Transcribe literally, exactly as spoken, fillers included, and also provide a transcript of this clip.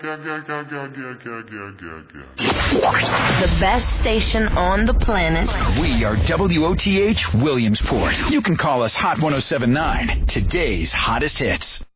The best station on the planet. We are W O T H Williamsport. You can call us Hot one oh seven point nine, today's hottest hits.